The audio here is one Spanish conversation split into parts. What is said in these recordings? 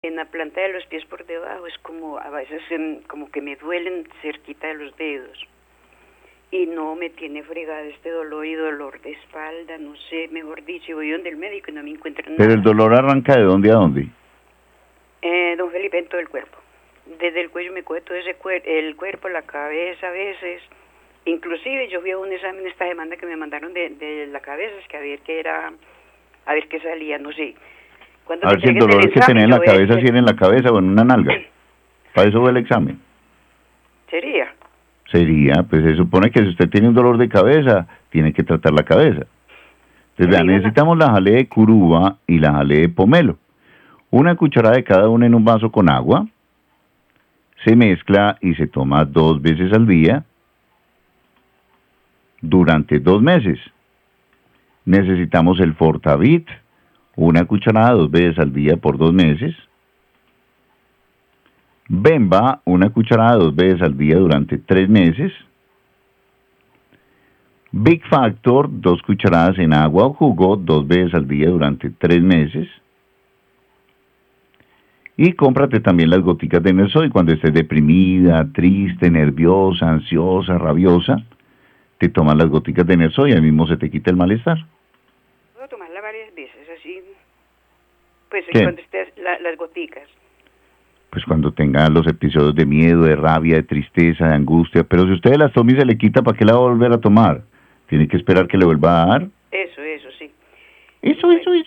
En la planta de los pies por debajo es como, a veces como que me duelen cerquita de los dedos. Y no me tiene fregada este dolor y dolor de espalda, no sé, mejor dicho, voy donde el médico y no me encuentran nada. ¿Pero el dolor arranca de dónde a dónde? Don Felipe, en todo el cuerpo. Desde el cuello me coge todo el cuerpo, la cabeza a veces. Inclusive yo fui a un examen esta demanda que me mandaron de la cabeza, es que a ver qué era, a ver qué salía, no sé. A ver si el dolor que tenía en la cabeza, si era en la cabeza o en una nalga. Para eso fue el examen. Sería, pues se supone que si usted tiene un dolor de cabeza, tiene que tratar la cabeza. Entonces, vean, necesitamos la jalea de curuba y la jalea de pomelo. Una cucharada de cada una en un vaso con agua. Se mezcla y se toma 2 veces al día durante 2 meses. Necesitamos el Fortavit, una cucharada 2 veces al día por 2 meses. Bemba, una cucharada 2 veces al día durante 3 meses. Big Factor, 2 cucharadas en agua o jugo 2 veces al día durante 3 meses. Y cómprate también las goticas de Nersoy cuando estés deprimida, triste, nerviosa, ansiosa, rabiosa. Te tomas las goticas de Nersoy y ahí mismo se te quita el malestar. Puedo tomarla varias veces, así. Pues cuando estés las goticas. Pues cuando tenga los episodios de miedo, de rabia, de tristeza, de angustia. Pero si usted las toma y se le quita, ¿para qué la va a volver a tomar? Tiene que esperar que le vuelva a dar. Eso, sí. Eso.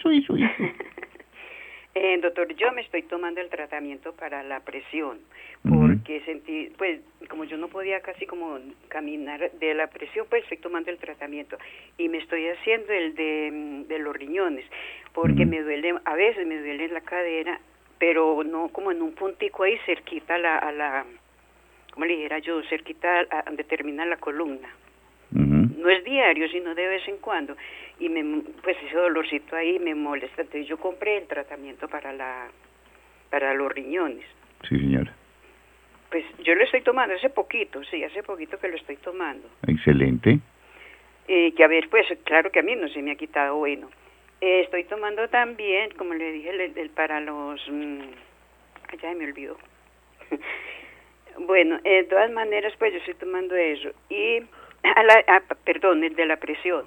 Doctor, yo me estoy tomando el tratamiento para la presión, porque sentí, pues, como yo no podía casi como caminar de la presión, pues estoy tomando el tratamiento y me estoy haciendo el de los riñones, porque me duele, a veces me duele en la cadera, pero no como en un puntico ahí cerquita a la como le dijera yo, cerquita a donde termina la columna. No es diario, sino de vez en cuando. Y pues ese dolorcito ahí me molesta. Entonces yo compré el tratamiento para los riñones. Sí, señora. Pues yo lo estoy tomando hace poquito que lo estoy tomando. Excelente. Que a ver, pues claro que a mí no se me ha quitado, bueno. Estoy tomando también, como le dije, el para los... ya me olvidó. Bueno, de todas maneras, pues yo estoy tomando eso. Y... perdón, el de la presión.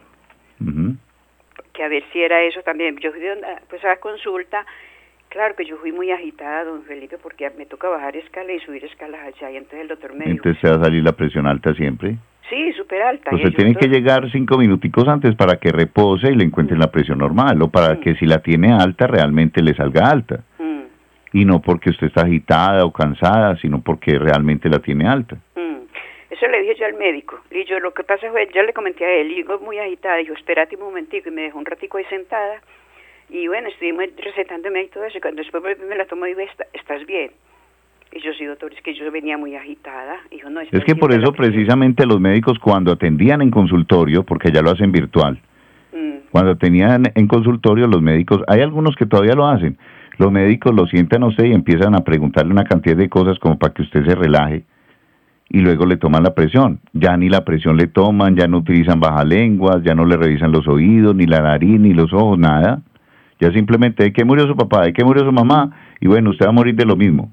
Que a ver si era eso también. Yo fui pues a la consulta, claro que yo fui muy agitada, don Felipe, porque me toca bajar escala y subir escalas allá, y entonces el doctor me dijo... ¿Entonces te va a salir la presión alta siempre? Sí, súper alta. Pues tiene que llegar 5 minuticos antes para que repose y le encuentren la presión normal, o para que si la tiene alta, realmente le salga alta. Y no porque usted está agitada o cansada, sino porque realmente la tiene alta. Eso le dije yo al médico. Y yo, lo que pasa fue, yo le comenté a él, y digo, muy agitada, dijo, espérate un momentico, y me dejó un ratico ahí sentada. Y bueno, estuvimos recetándome y todo eso, y cuando después me la tomó y digo, ¿estás bien? Y yo, sí, doctor, es que yo venía muy agitada. Dijo, no, es que por eso precisamente los médicos cuando atendían en consultorio, porque ya lo hacen virtual, cuando tenían en consultorio los médicos, hay algunos que todavía lo hacen, los médicos lo sientan a usted y empiezan a preguntarle una cantidad de cosas como para que usted se relaje, y luego le toman la presión. Ya ni la presión le toman, ya no utilizan bajalenguas, ya no le revisan los oídos, ni la nariz, ni los ojos, nada. Ya simplemente, ¿de qué murió su papá? ¿De qué murió su mamá? Y bueno, usted va a morir de lo mismo.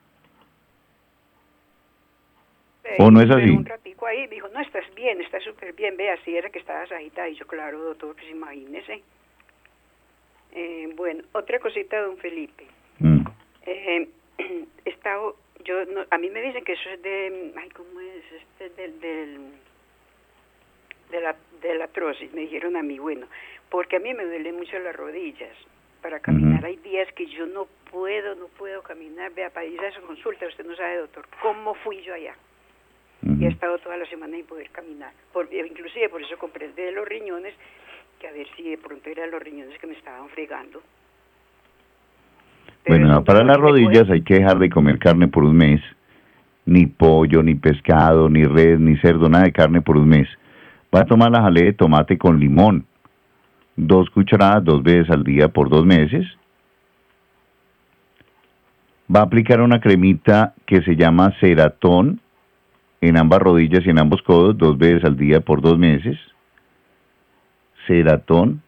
¿O no es así? Un ratico ahí, me dijo, no, estás bien, estás súper bien, ve, así era que estabas agitada. Y yo, claro, doctor, pues imagínese. Bueno, otra cosita, don Felipe. A mí me dicen que eso es ¿cómo es? De la artrosis, me dijeron a mí, bueno, porque a mí me duelen mucho las rodillas para caminar. Hay días que yo no puedo caminar. Vea, para ir a esa consulta, usted no sabe, doctor, cómo fui yo allá. Y he estado toda la semana sin poder caminar. Inclusive por eso compré el de los riñones, que a ver si de pronto eran los riñones que me estaban fregando. Bueno, para las rodillas hay que dejar de comer carne por un mes. Ni pollo, ni pescado, ni res, ni cerdo, nada de carne por un mes. Va a tomar la jalea de tomate con limón. 2 cucharadas 2 veces al día por 2 meses. Va a aplicar una cremita que se llama Ceratón en ambas rodillas y en ambos codos 2 veces al día por 2 meses. Ceratón.